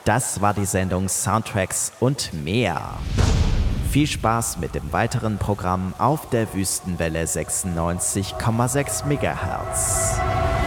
Das war die Sendung Soundtracks und mehr. Viel Spaß mit dem weiteren Programm auf der Wüstenwelle 96,6 MHz.